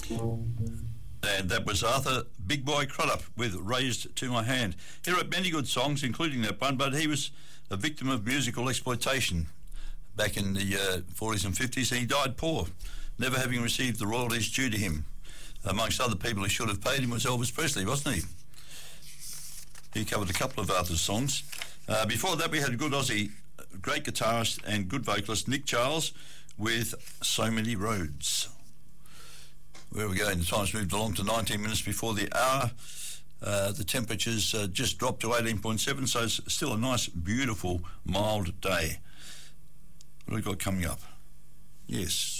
And that was Arthur Big Boy Crudup with Raised to My Hand. He wrote many good songs, including that one, but he was a victim of musical exploitation back in the 40s and 50s. He died poor, never having received the royalties due to him. Amongst other people who should have paid him was Elvis Presley, wasn't he? He covered a couple of Arthur's songs. Before that, we had a good Aussie, great guitarist and good vocalist, Nick Charles, with So Many Roads. Where we go, the time's moved along to 19 minutes before the hour. The temperatures just dropped to 18.7, so it's still a nice, beautiful, mild day. What have we got coming up? Yes.